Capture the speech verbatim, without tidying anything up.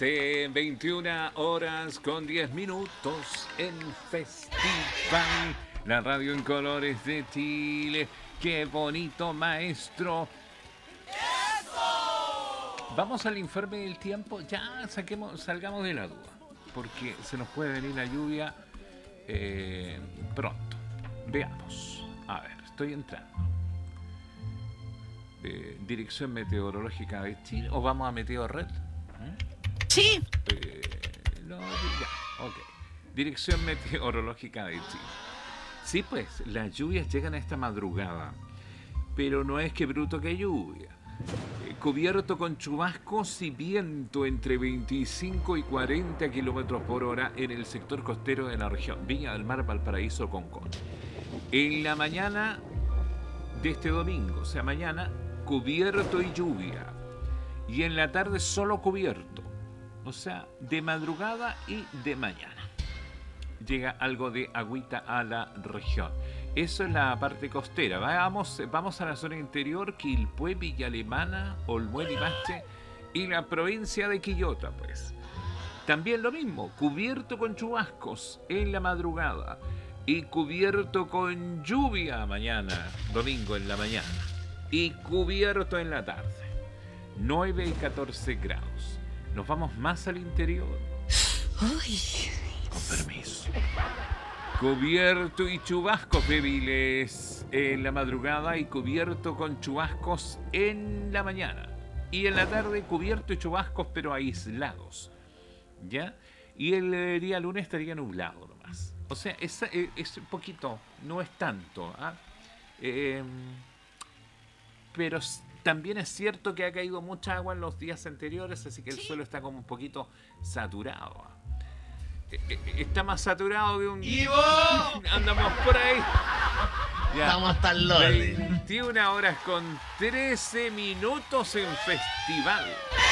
De veintiuna horas con diez minutos en Festival, la radio en colores de Chile. ¡Qué bonito, maestro! ¡Eso! Vamos al informe del tiempo. Ya saquemos, salgamos de la duda, porque se nos puede venir la lluvia eh, pronto. Veamos. A ver, estoy entrando. Eh, Dirección Meteorológica de Chile. ¿O vamos a Meteorred? ¿Eh? Sí. Eh, no, ya, ok. Dirección Meteorológica de Chile. Sí, pues, las lluvias llegan a esta madrugada, pero no es que bruto que lluvia. Eh, cubierto con chubascos y viento entre veinticinco y cuarenta kilómetros por hora en el sector costero de la región Viña del Mar, Valparaíso, Concón. En la mañana de este domingo, o sea, mañana, cubierto y lluvia. Y en la tarde solo cubierto. O sea, de madrugada y de mañana. Llega algo de agüita a la región. Eso es la parte costera. Vamos, vamos a la zona interior, Quilpué, Villa Alemana, Olmué, Limache y la provincia de Quillota, pues. También lo mismo, cubierto con chubascos en la madrugada y cubierto con lluvia mañana, domingo en la mañana, y cubierto en la tarde. nueve y catorce grados. Nos vamos más al interior. Uy. Con permiso. Cubierto y chubascos débiles en la madrugada y cubierto con chubascos en la mañana. Y en la tarde cubierto y chubascos pero aislados. ¿Ya? Y el día lunes estaría nublado nomás. O sea, es, es un poquito, no es tanto. ¿Ah? Eh, pero también es cierto que ha caído mucha agua en los días anteriores, así que el suelo está como un poquito saturado. Está más saturado que un... ¡Ivo! Andamos por ahí. Ya. Estamos hasta el loli. veintiuna horas con trece minutos en Festival.